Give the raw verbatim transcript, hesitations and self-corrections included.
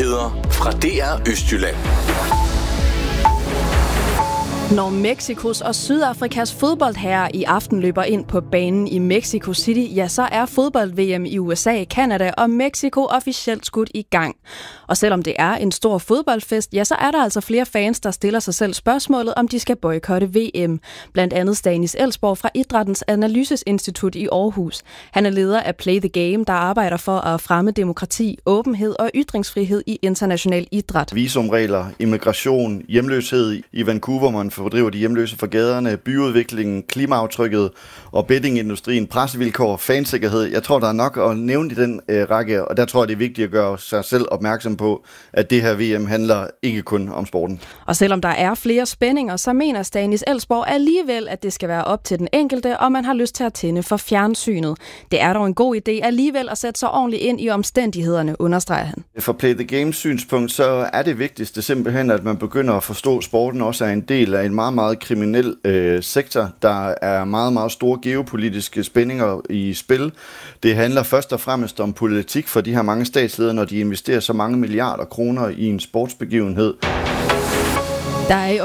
Nyheder fra D R Østjylland. Når Mexikos og Sydafrikas fodboldherrer i aften løber ind på banen i Mexico City, ja, så er fodbold-V M i U S A, Canada og Mexico officielt skudt i gang. Og selvom det er en stor fodboldfest, ja, så er der altså flere fans, der stiller sig selv spørgsmålet, om de skal boykotte V M. Blandt andet Stanis Elsborg fra Idrættens Analysesinstitut i Aarhus. Han er leder af Play the Game, der arbejder for at fremme demokrati, åbenhed og ytringsfrihed i international idræt. Visumregler, immigration, hjemløshed i Vancouver, man fordriver de hjemløse fra gaderne, byudviklingen, klimaaftrykket og bettingindustrien, pressevilkår, fansikkerhed. Jeg tror, der er nok at nævne i den øh, række, og der tror jeg, det er vigtigt at gøre sig selv opmærksom på, at det her V M handler ikke kun om sporten. Og selvom der er flere spændinger, så mener Stanis Elsborg alligevel, at det skal være op til den enkelte, og man har lyst til at tænde for fjernsynet. Det er dog en god idé alligevel at sætte sig ordentligt ind i omstændighederne, understreger han. For Play the Game synspunkt, så er det vigtigste simpelthen, at man begynder at forstå, at sporten også er en del af en meget, meget kriminel øh, sektor. Der er meget, meget store geopolitiske spændinger i spil. Det handler først og fremmest om politik for de her mange statsledere, når de investerer så mange milliarder kroner i en sportsbegivenhed. Der er